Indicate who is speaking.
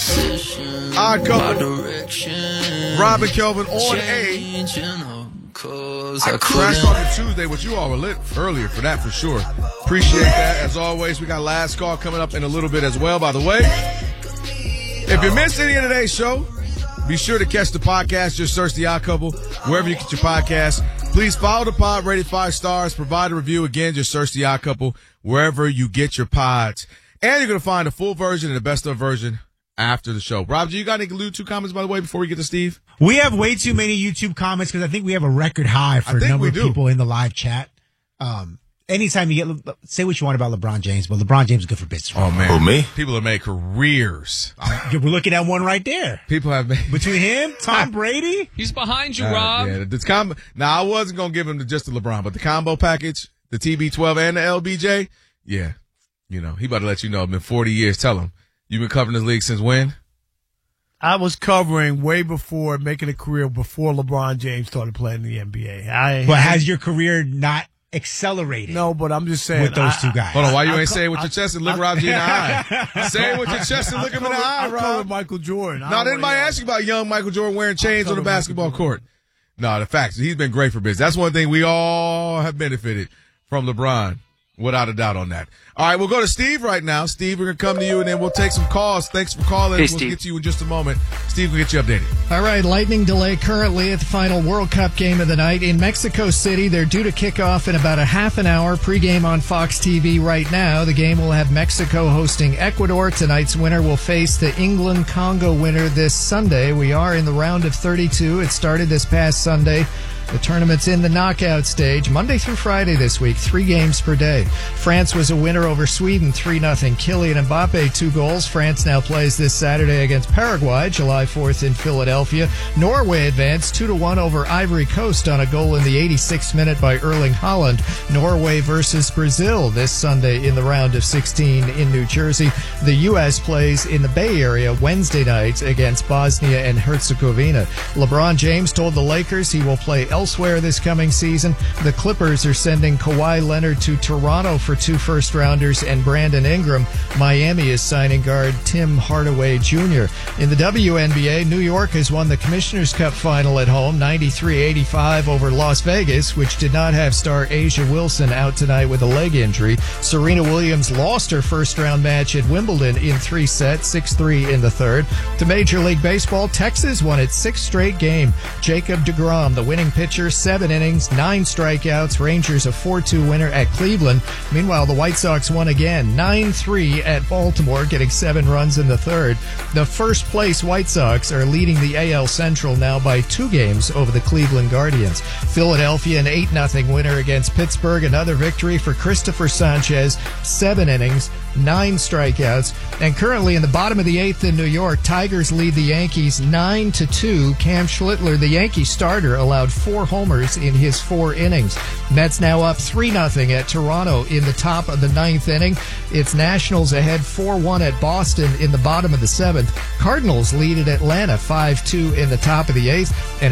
Speaker 1: Odd Couple. Robin Kelvin on A. Trash Talking Tuesday, which you all were lit earlier for that for sure. Appreciate that. As always, we got last call coming up in a little bit as well. By the way, if you missed any of today's show, be sure to catch the podcast. Just search The Odd Couple wherever you get your podcast. Please follow the pod, rate it 5 stars, provide a review. Again, just search The Odd Couple wherever you get your pods. And you're going to find a full version and the best of version after the show. Rob, do you got any YouTube comments, by the way, before we get to Steve?
Speaker 2: We have way too many YouTube comments because I think we have a record high for a number of people in the live chat. Anytime you get, say what you want about LeBron James, but LeBron James is good for business.
Speaker 1: Oh, man.
Speaker 3: Who, me?
Speaker 1: People have made careers.
Speaker 2: We're looking at one right there.
Speaker 1: People have made.
Speaker 2: Between him, Tom Brady.
Speaker 4: He's behind you, Rob.
Speaker 1: Yeah, now, I wasn't going to give him just the LeBron, but the combo package, the TB12 and the LBJ, yeah. You know, he about to let you know. It's been 40 years. Tell him. You've been covering this league since when?
Speaker 5: I was covering way before, making a career before LeBron James started playing in the NBA.
Speaker 2: But has your career not accelerated?
Speaker 5: No, but I'm just saying.
Speaker 2: With those two guys.
Speaker 1: Hold on, why you ain't saying with your chest and look Rob G in the eye? Say it with your chest and look him in the eye, Rob.
Speaker 5: I covered Michael Jordan.
Speaker 1: No, didn't anybody ask you about young Michael Jordan wearing chains on the basketball court? No, the facts. He's been great for business. That's one thing we all have benefited from LeBron. Without a doubt on that. All right, we'll go to Steve right now. Steve, we're going to come to you, and then we'll take some calls. Thanks for calling.
Speaker 6: Hey,
Speaker 1: we'll
Speaker 6: Steve.
Speaker 1: get to you in just a moment. Steve, we'll get you updated.
Speaker 7: All right, lightning delay currently at the final World Cup game of the night. In Mexico City, they're due to kick off in about a half an hour. Pregame on Fox TV right now. The game will have Mexico hosting Ecuador. Tonight's winner will face the England-Congo winner this Sunday. We are in the round of 32. It started this past Sunday. The tournament's in the knockout stage, Monday through Friday this week, 3 games per day. France was a winner over Sweden, 3-0. Kylian Mbappe, 2 goals. France now plays this Saturday against Paraguay, July 4th in Philadelphia. Norway advanced 2-1 over Ivory Coast on a goal in the 86th minute by Erling Haaland. Norway versus Brazil this Sunday in the round of 16 in New Jersey. The U.S. plays in the Bay Area Wednesday night against Bosnia and Herzegovina. LeBron James told the Lakers he will play elsewhere this coming season. The Clippers are sending Kawhi Leonard to Toronto for 2 first-rounders and Brandon Ingram. Miami is signing guard Tim Hardaway Jr. In the WNBA, New York has won the Commissioner's Cup final at home, 93-85 over Las Vegas, which did not have star Asia Wilson out tonight with a leg injury. Serena Williams lost her first-round match at Wimbledon in 3 sets, 6-3 in the third. To Major League Baseball, Texas won its 6th straight game. Jacob deGrom, the winning pitcher, 7 innings, 9 strikeouts. Rangers a 4-2 winner at Cleveland. Meanwhile, the White Sox won again, 9-3 at Baltimore, getting 7 runs in the third. The first place White Sox are leading the AL Central now by 2 games over the Cleveland Guardians. Philadelphia an 8-0 winner against Pittsburgh. Another victory for Christopher Sanchez, 7 innings, 9 strikeouts. And currently in the bottom of the 8th in New York, Tigers lead the Yankees 9-2. Cam Schlittler, the Yankee starter, allowed 4 homers in his 4 innings. Mets now up 3-0 at Toronto in the top of the 9th inning. It's Nationals ahead 4-1 at Boston in the bottom of the 7th. Cardinals lead at Atlanta 5-2 in the top of the 8th. And